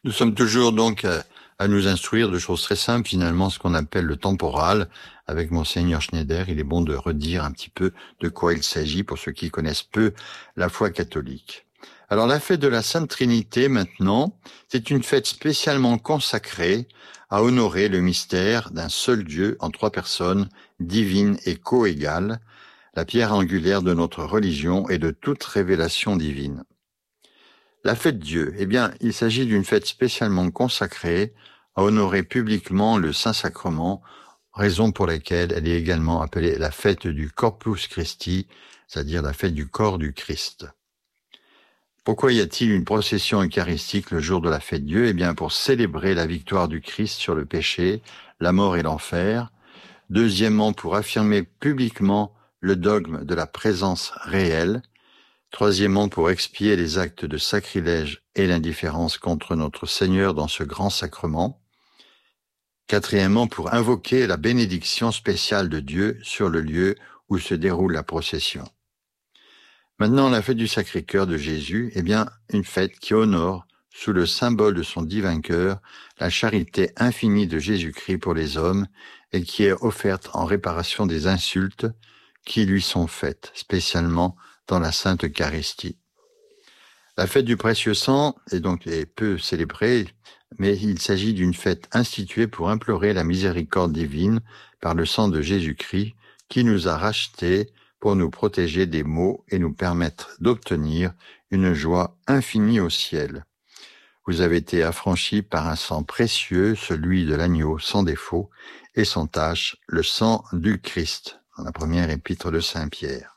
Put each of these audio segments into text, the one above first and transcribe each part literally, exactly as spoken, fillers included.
Nous sommes toujours donc à, à nous instruire de choses très simples, finalement, ce qu'on appelle le temporal. Avec Monseigneur Schneider, il est bon de redire un petit peu de quoi il s'agit pour ceux qui connaissent peu la foi catholique. Alors la fête de la Sainte Trinité, maintenant, c'est une fête spécialement consacrée à honorer le mystère d'un seul Dieu en trois personnes, divines et co-égales, la pierre angulaire de notre religion et de toute révélation divine. La fête Dieu, eh bien, il s'agit d'une fête spécialement consacrée à honorer publiquement le Saint-Sacrement, raison pour laquelle elle est également appelée la fête du Corpus Christi, c'est-à-dire la fête du corps du Christ. Pourquoi y a-t-il une procession eucharistique le jour de la fête Dieu? Eh bien, pour célébrer la victoire du Christ sur le péché, la mort et l'enfer. Deuxièmement, pour affirmer publiquement le dogme de la présence réelle. Troisièmement, pour expier les actes de sacrilège et l'indifférence contre notre Seigneur dans ce grand sacrement. Quatrièmement, pour invoquer la bénédiction spéciale de Dieu sur le lieu où se déroule la procession. Maintenant, la fête du Sacré-Cœur de Jésus, eh bien, une fête qui honore, sous le symbole de son divin cœur, la charité infinie de Jésus-Christ pour les hommes et qui est offerte en réparation des insultes qui lui sont faites, spécialement dans la Sainte Eucharistie. La fête du précieux sang est donc est peu célébrée, mais il s'agit d'une fête instituée pour implorer la miséricorde divine par le sang de Jésus-Christ qui nous a rachetés pour nous protéger des maux et nous permettre d'obtenir une joie infinie au ciel. Vous avez été affranchis par un sang précieux, celui de l'agneau sans défaut, et sans tache, le sang du Christ, dans la première épître de Saint Pierre.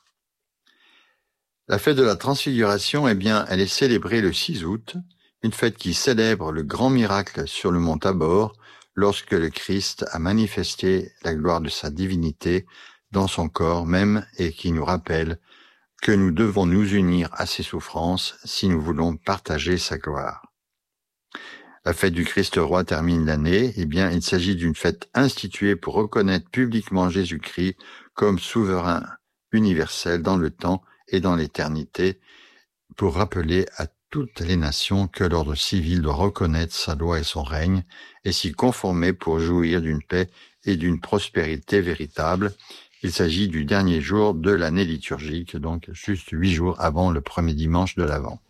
La fête de la Transfiguration, eh bien, elle est célébrée le six août, une fête qui célèbre le grand miracle sur le mont Tabor, lorsque le Christ a manifesté la gloire de sa divinité dans son corps même et qui nous rappelle que nous devons nous unir à ses souffrances si nous voulons partager sa gloire. La fête du Christ roi termine l'année, eh bien, il s'agit d'une fête instituée pour reconnaître publiquement Jésus-Christ comme souverain universel dans le temps et dans l'éternité, pour rappeler à toutes les nations que l'ordre civil doit reconnaître sa loi et son règne, et s'y conformer pour jouir d'une paix et d'une prospérité véritable. Il s'agit du dernier jour de l'année liturgique, donc juste huit jours avant le premier dimanche de l'Avent.